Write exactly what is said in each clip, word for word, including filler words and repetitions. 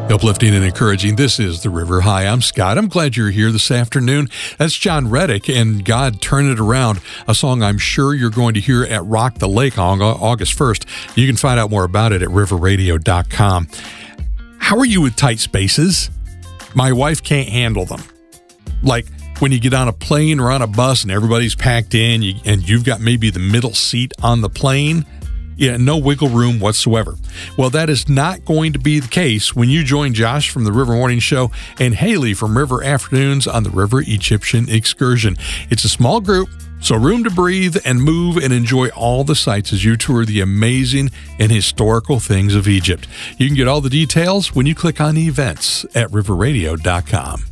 Uplifting and encouraging. This is The River. Hi, I'm Scott. I'm glad you're here this afternoon. That's John Reddick and God Turn It Around, a song I'm sure you're going to hear at Rock the Lake on August first. You can find out more about it at river radio dot com. How are you with tight spaces? My wife can't handle them. Like when you get on a plane or on a bus and everybody's packed in you, and you've got maybe the middle seat on the plane. Yeah, no wiggle room whatsoever. Well, that is not going to be the case when you join Josh from the River Morning Show and Haley from River Afternoons on the River Egyptian Excursion. It's a small group, so room to breathe and move and enjoy all the sights as you tour the amazing and historical things of Egypt. You can get all the details when you click on events at river radio dot com.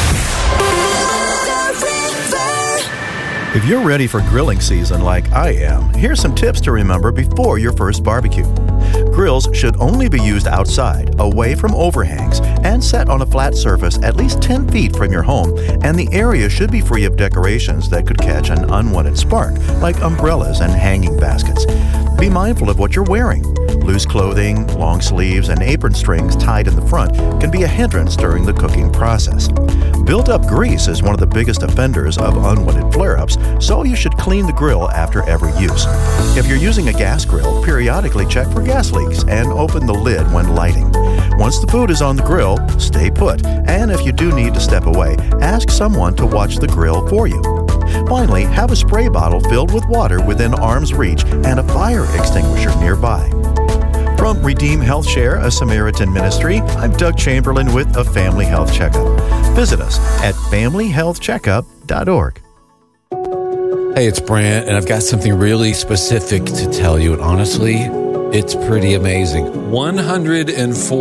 If you're ready for grilling season like I am, here's some tips to remember before your first barbecue. Grills should only be used outside, away from overhangs, and set on a flat surface at least ten feet from your home, and the area should be free of decorations that could catch an unwanted spark, like umbrellas and hanging baskets. Be mindful of what you're wearing. Loose clothing, long sleeves, and apron strings tied in the front can be a hindrance during the cooking process. Built-up grease is one of the biggest offenders of unwanted flare-ups, so you should clean the grill after every use. If you're using a gas grill, periodically check for gas leaks and open the lid when lighting. Once the food is on the grill, stay put, and if you do need to step away, ask someone to watch the grill for you. Finally, have a spray bottle filled with water within arm's reach and a fire extinguisher nearby. From Redeem Health Share, a Samaritan ministry, I'm Doug Chamberlain with a Family Health Checkup. Visit us at family health checkup dot org. Hey, it's Brant, and I've got something really specific to tell you, and honestly, it's pretty amazing. one hundred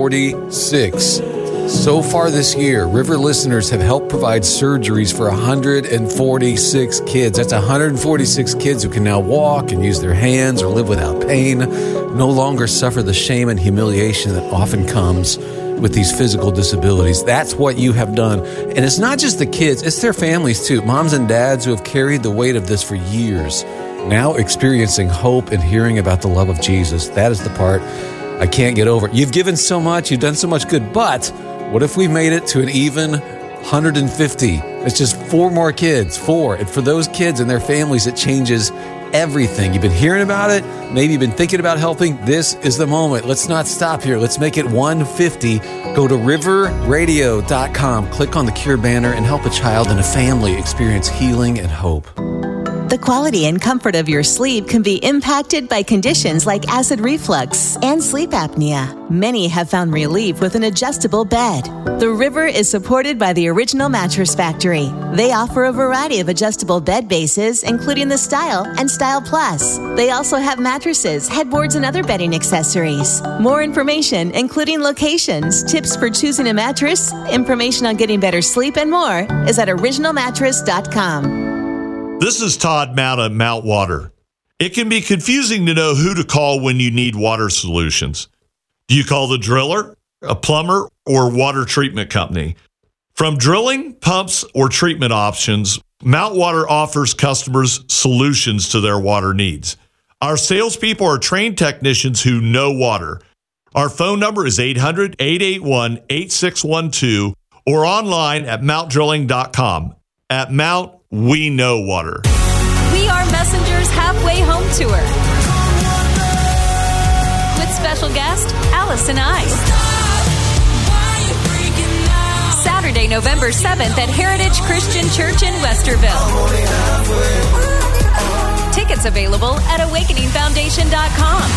forty-six. So far this year, River listeners have helped provide surgeries for one hundred forty-six kids. That's one hundred forty-six kids who can now walk and use their hands or live without pain, no longer suffer the shame and humiliation that often comes with these physical disabilities. That's what you have done. And it's not just the kids, it's their families too. Moms and dads who have carried the weight of this for years, now experiencing hope and hearing about the love of Jesus. That is the part I can't get over. You've given so much, you've done so much good, but what if we made it to an even one hundred fifty? It's just four more kids, four. And for those kids and their families, it changes everything. You've been hearing about it. Maybe you've been thinking about helping. This is the moment. Let's not stop here. Let's make it one fifty. Go to river radio dot com, click on the Cure banner, and help a child and a family experience healing and hope. The quality and comfort of your sleep can be impacted by conditions like acid reflux and sleep apnea. Many have found relief with an adjustable bed. The River is supported by the Original Mattress Factory. They offer a variety of adjustable bed bases, including the Style and Style Plus. They also have mattresses, headboards, and other bedding accessories. More information, including locations, tips for choosing a mattress, information on getting better sleep, and more, is at original mattress dot com. This is Todd Mount at Mount Water. It can be confusing to know who to call when you need water solutions. Do you call the driller, a plumber, or water treatment company? From drilling, pumps, or treatment options, Mount Water offers customers solutions to their water needs. Our salespeople are trained technicians who know water. Our phone number is eight hundred, eight eight one, eight six one two or online at mount drilling dot com. At Mount, we know water. We Are Messengers Halfway Home Tour with special guest Allison Ice. Saturday, November seventh at Heritage Christian Church in Westerville. Tickets available at awakening foundation dot com.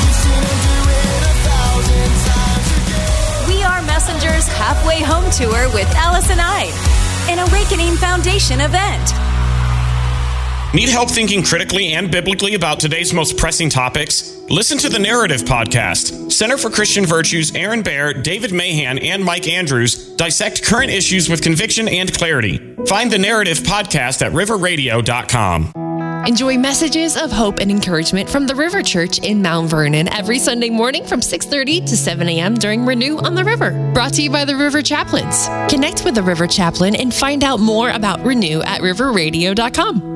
We Are Messengers Halfway Home Tour with Allison Ice, an Awakening Foundation event. Need help thinking critically and biblically about today's most pressing topics? Listen to the Narrative Podcast. Center for Christian Virtues, Aaron Baer, David Mahan, and Mike Andrews dissect current issues with conviction and clarity. Find the Narrative Podcast at river radio dot com. Enjoy messages of hope and encouragement from the River Church in Mount Vernon every Sunday morning from six thirty to seven a.m. during Renew on the River. Brought to you by the River Chaplains. Connect with the River Chaplain and find out more about Renew at river radio dot com.